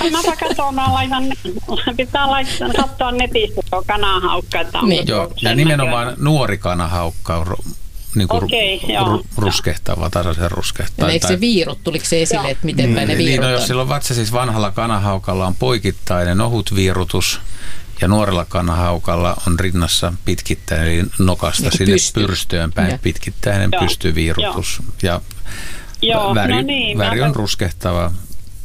Mäpä katson, mä laitan, pitää katsoa netistä tuo kanahaukka. Niin. Joo, ja nimenomaan nuori kanahaukka on niin kuin ruskehtava, tasaisen ruskehtava. Eikö se viirut, tuliko se esille, että miten päin ne viirut on? Jos silloin siis vanhalla kanahaukalla on poikittainen ohut viirutus, ja nuorella kanahaukalla on rinnassa pitkittäinen, eli nokasta niin sinne pyrstöön päin pitkittäinen pystyviirutus. Ja väri on ruskehtava.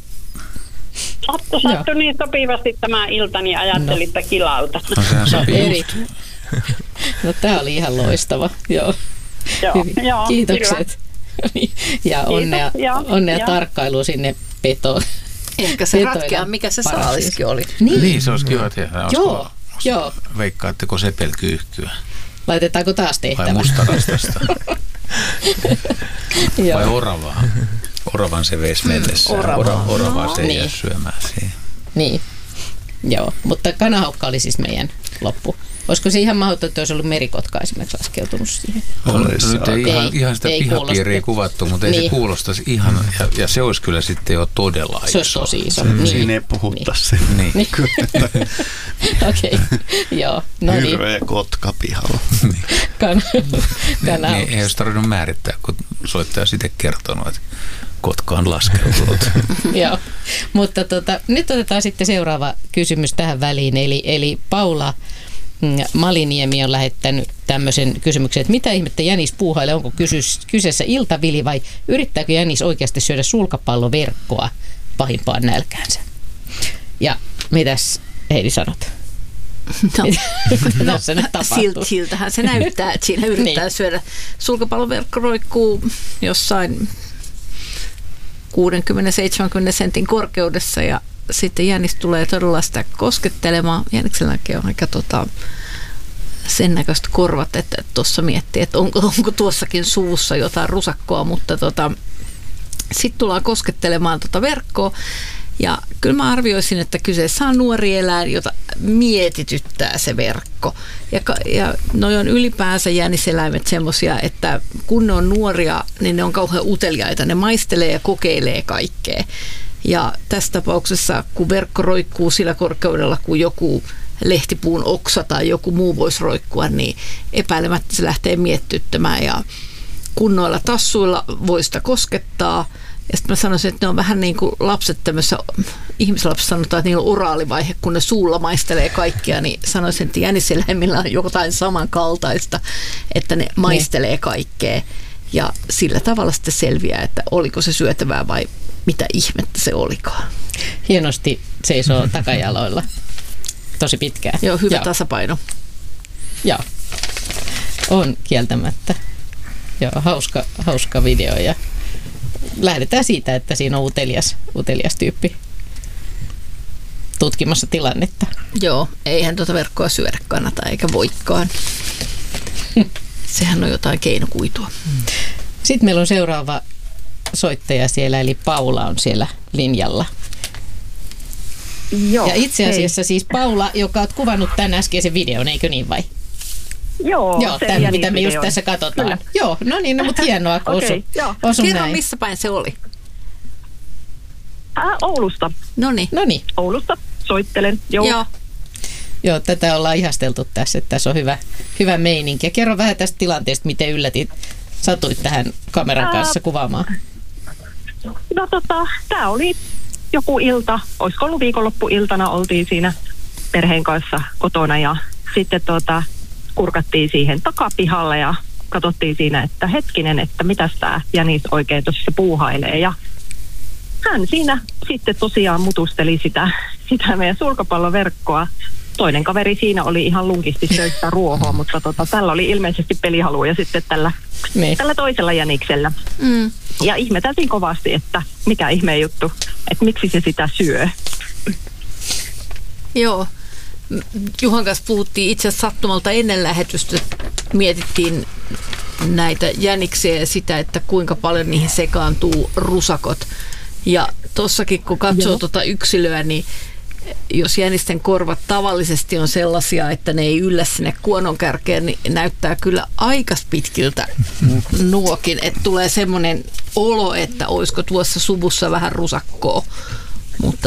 Sattui niin sopivasti tämä ilta, niin ajattelin, että kilauta. No sehän sopii just. No tää oli ihan loistava, joo. Kiitokset. Ja onnea tarkkailuun sinne petoon. Ehkä se ratkeaa, mikä se saaliskin oli. Niin, se olisi kiva tehdä. Joo. Veikkaatteko sepelkyyhkyä? Laitetaanko taas tehtävä? Vai mustarastasta? Vai oravaa? Oravan se veisi mennessään. Oravaa se ei jää syömään siihen. Niin, joo. Mutta kanahaukka oli siis meidän loppu. Olisiko se ihan mahdotonta, että olisi ollut merikotka esimerkiksi laskeutunut siihen? Nyt ei ihan sitä pihapiiriä kuvattu, mutta ei se kuulostaisi ihan, ja se olisi kyllä sitten jo todella iso. Se olisi tosi iso. Siinä ei puhuttaisi se. Okei, joo. Hirveä ja kotka pihalla. Niin, ei olisi tarvinnut määrittää, kun soittaja sitten kertonut, että kotka on laskeutunut. Joo, mutta nyt otetaan sitten seuraava kysymys tähän väliin, eli Paula Maliniemi on lähettänyt tämmöisen kysymyksen, että mitä ihmettä jänis puuhailee, onko kyseessä iltavili vai yrittääkö jänis oikeasti syödä sulkapalloverkkoa pahimpaan nälkäänsä? Ja mitäs Heidi sanot? Siltähän se näyttää, että siinä yrittää syödä. Sulkapalloverkko roikkuu jossain 60-70 sentin korkeudessa ja sitten jänis tulee todella sitä koskettelemaan. Jänikselläkin on aika sen näköistä korvat, että tuossa miettii, että onko tuossakin suussa jotain rusakkoa, mutta sitten tullaan koskettelemaan verkkoa. Ja kyllä mä arvioisin, että kyseessä on nuori eläin, jota mietityttää se verkko. Ja noi on ylipäänsä jäniseläimet semmoisia, että kun ne on nuoria, niin ne on kauhean uteliaita. Ne maistelee ja kokeilee kaikkea. Ja tässä tapauksessa, kun verkko roikkuu sillä korkeudella, kun joku lehtipuun oksa tai joku muu voisi roikkua, niin epäilemättä se lähtee miettyttämään. Ja kunnoilla tassuilla voi sitä koskettaa. Ja sitten mä sanoisin, että ne on vähän niin kuin lapset tämmöisessä, ihmislapset sanotaan, että niillä on oraalivaihe, kun ne suulla maistelee kaikkia, niin sanoisin, että jäniseläimillä on jotain samankaltaista, että ne maistelee kaikkea. Ja sillä tavalla sitten selviää, että oliko se syötävää vai mitä ihmettä se olikaan. Hienosti seisoo takajaloilla. Tosi pitkään. Joo, hyvä tasapaino. Joo, on kieltämättä. Joo, hauska video ja lähdetään siitä, että siinä on utelias tyyppi tutkimassa tilannetta. Joo, eihän verkkoa syödä kannata eikä voikaan. Sehän on jotain keinokuitua. Sitten meillä on seuraava soittaja siellä, eli Paula on siellä linjalla. Joo, ja itse asiassa siis Paula, joka olet kuvannut tämän äskeisen videon, eikö niin vai? Joo, tämän, mitä me just tässä katsotaan. Kyllä. Joo, no niin, mutta hienoa, kun osu Kerro, näin. missä päin se oli? Oulusta. Noniin. Oulusta soittelen, Joo, tätä ollaan ihasteltu tässä, että tässä on hyvä meininki. Ja kerro vähän tästä tilanteesta, miten satuit tähän kameran kanssa kuvaamaan. No tämä oli joku ilta, olisiko ollut viikonloppuiltana, oltiin siinä perheen kanssa kotona ja sitten kurkattiin siihen takapihalle ja katsottiin siinä, että hetkinen, että mitäs tämä jänis oikein tuossa puuhailee. Ja hän siinä sitten tosiaan mutusteli sitä meidän sulkapalloverkkoa. Toinen kaveri siinä oli ihan lunkisti söistä ruohoa, mutta tällä oli ilmeisesti pelihaluja sitten tällä toisella jäniksellä. Ja ihmeteltiin kovasti, että mikä ihmeen juttu, että miksi se sitä syö. Joo. Juhan kanssa puhuttiin itse asiassa sattumalta ennen lähetystä, mietittiin näitä jäniksiä ja sitä, että kuinka paljon niihin sekaantuu rusakot. Ja tossakin kun katsoo yksilöä, niin jos jänisten korvat tavallisesti on sellaisia, että ne ei yllä sinne kuononkärkeen, niin näyttää kyllä aika pitkiltä nuokin, että tulee semmoinen olo, että olisiko tuossa suvussa vähän rusakkoa. Mutta